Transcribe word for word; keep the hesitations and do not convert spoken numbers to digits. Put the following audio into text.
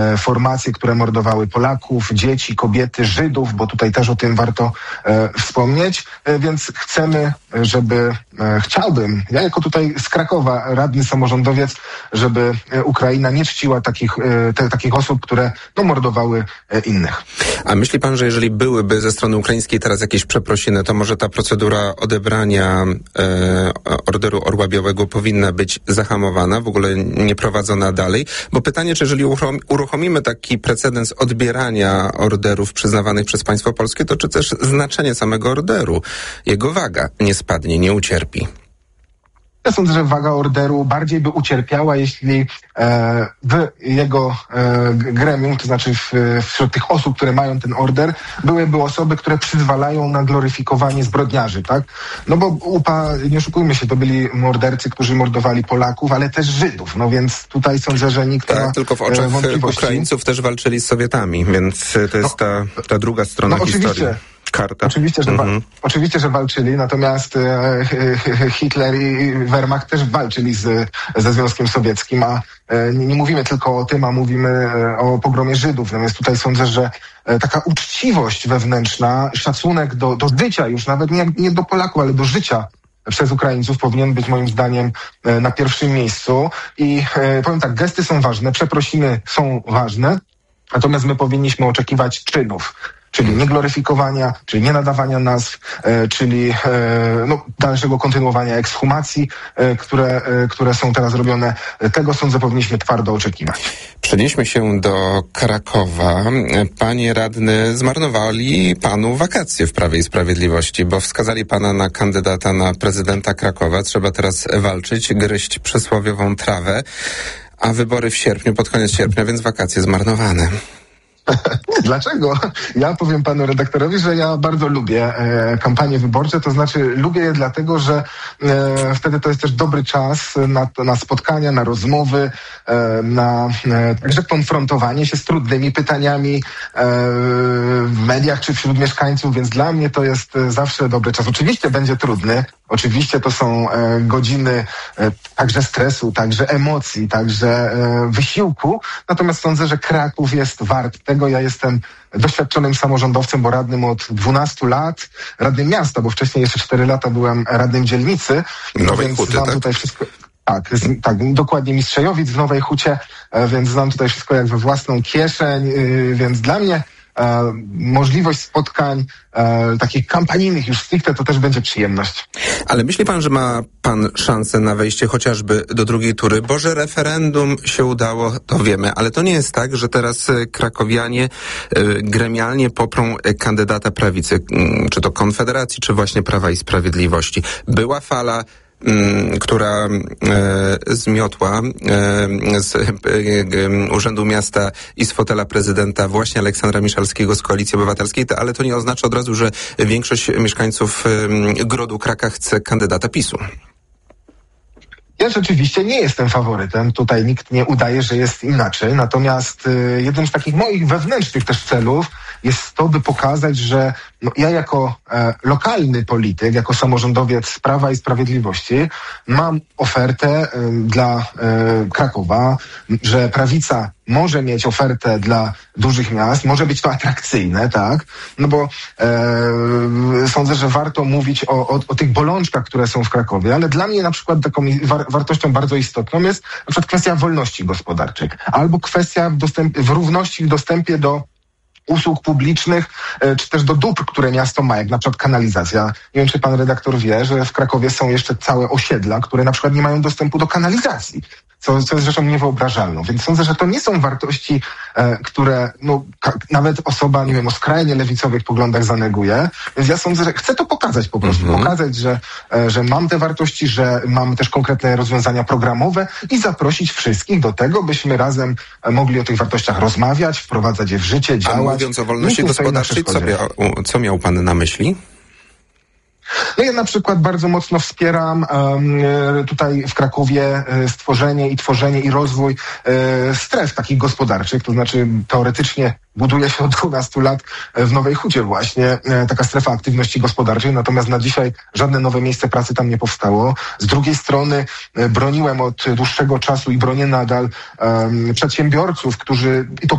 formacje, które mordowały Polaków, dzieci, kobiety, Żydów, bo tutaj też o tym warto e, wspomnieć, e, więc chcemy, żeby, e, chciałbym, ja jako tutaj z Krakowa, radny samorządowiec, żeby Ukraina nie czciła takich, e, te, takich osób, które no, mordowały e, innych. A myśli pan, że jeżeli byłyby ze strony ukraińskiej teraz jakieś przeprosiny, to może ta procedura odebrania e, Orderu Orła Białego powinna być zahamowana, w ogóle nie prowadzona dalej? Bo pytanie, czy jeżeli uruchom, uruchomimy taki precedens odbierania orderów przyznawanych przez państwo polskie, to czy też znaczenie samego orderu, jego waga nie spadnie, nie ucierpi? Ja sądzę, że waga orderu bardziej by ucierpiała, jeśli e, w jego e, gremium, to znaczy w, wśród tych osób, które mają ten order, byłyby osoby, które przyzwalają na gloryfikowanie zbrodniarzy, tak? No bo U P A, nie oszukujmy się, to byli mordercy, którzy mordowali Polaków, ale też Żydów, no więc tutaj sądzę, że nikt tak, nie ma tylko w oczach Ukraińców też walczyli z Sowietami, więc to jest no, ta, ta druga strona no, historii. Oczywiście. Karta. Oczywiście, że, mm-hmm. wa- oczywiście, że walczyli, natomiast e, Hitler i Wehrmacht też walczyli z, ze Związkiem Sowieckim, a e, nie, nie mówimy tylko o tym, a mówimy e, o pogromie Żydów. Natomiast tutaj sądzę, że e, taka uczciwość wewnętrzna, szacunek do, do życia już, nawet nie, nie do Polaków, ale do życia przez Ukraińców powinien być moim zdaniem e, na pierwszym miejscu. I e, powiem tak, gesty są ważne, przeprosiny są ważne, natomiast my powinniśmy oczekiwać czynów. Czyli nie gloryfikowania, czyli nie nadawania nazw, e, czyli e, no, dalszego kontynuowania ekshumacji, e, które, e, które są teraz robione. Tego sądzę powinniśmy twardo oczekiwać. Przenieśmy się do Krakowa. Panie radny, zmarnowali panu wakacje w Prawie i Sprawiedliwości, bo wskazali pana na kandydata na prezydenta Krakowa. Trzeba teraz walczyć, gryźć przysłowiową trawę, a wybory w sierpniu, pod koniec sierpnia, więc wakacje zmarnowane. Dlaczego? Ja powiem panu redaktorowi, że ja bardzo lubię e, kampanie wyborcze, to znaczy lubię je dlatego, że e, wtedy to jest też dobry czas na, na spotkania, na rozmowy, e, na e, także konfrontowanie się z trudnymi pytaniami e, w mediach czy wśród mieszkańców, więc dla mnie to jest zawsze dobry czas. Oczywiście będzie trudny, oczywiście to są e, godziny e, także stresu, także emocji, także e, wysiłku, natomiast sądzę, że Kraków jest wart tego. Ja jestem doświadczonym samorządowcem, bo radnym od dwunastu lat, radnym miasta, bo wcześniej jeszcze cztery lata byłem radnym dzielnicy. Nowej więc Huty, znam tak? tutaj wszystko. Tak, z, tak, dokładnie Mistrzejowic w Nowej Hucie, e, więc znam tutaj wszystko jak we własną kieszeń, e, więc dla mnie E, możliwość spotkań e, takich kampanijnych już stricte to też będzie przyjemność. Ale myśli pan, że ma pan szansę na wejście chociażby do drugiej tury? Bo że referendum się udało, to wiemy, ale to nie jest tak, że teraz krakowianie e, gremialnie poprą kandydata prawicy, czy to Konfederacji, czy właśnie Prawa i Sprawiedliwości. Była fala która e, zmiotła e, z e, Urzędu Miasta i z fotela prezydenta właśnie Aleksandra Miszalskiego z Koalicji Obywatelskiej, to, ale to nie oznacza od razu, że większość mieszkańców e, Grodu Kraka chce kandydata PiSu. Ja rzeczywiście nie jestem faworytem, tutaj nikt nie udaje, że jest inaczej, natomiast y, jednym z takich moich wewnętrznych też celów jest to, by pokazać, że no, ja jako e, lokalny polityk, jako samorządowiec Prawa i Sprawiedliwości mam ofertę e, dla e, Krakowa, że prawica może mieć ofertę dla dużych miast, może być to atrakcyjne, tak? No bo e, sądzę, że warto mówić o, o, o tych bolączkach, które są w Krakowie, ale dla mnie na przykład taką war, wartością bardzo istotną jest na przykład kwestia wolności gospodarczej, albo kwestia w, dostęp, w równości w dostępie do usług publicznych, czy też do dóbr, które miasto ma, jak na przykład kanalizacja. Nie wiem, czy pan redaktor wie, że w Krakowie są jeszcze całe osiedla, które na przykład nie mają dostępu do kanalizacji, co, co jest rzeczą niewyobrażalną. Więc sądzę, że to nie są wartości, e, które no, ka- nawet osoba, nie wiem, o skrajnie lewicowych poglądach zaneguje. Więc ja sądzę, że chcę to pokazać po prostu. Mm-hmm. Pokazać, że, e, że mam te wartości, że mam też konkretne rozwiązania programowe i zaprosić wszystkich do tego, byśmy razem mogli o tych wartościach rozmawiać, wprowadzać je w życie, działać. A mówiąc o wolności gospodarczej, co, mia- co miał pan na myśli? No ja na przykład bardzo mocno wspieram um, tutaj w Krakowie stworzenie i tworzenie i rozwój um, stref takich gospodarczych, to znaczy teoretycznie buduje się od dwunastu lat w Nowej Hucie właśnie taka strefa aktywności gospodarczej, natomiast na dzisiaj żadne nowe miejsce pracy tam nie powstało. Z drugiej strony broniłem od dłuższego czasu i bronię nadal um, przedsiębiorców, którzy, i to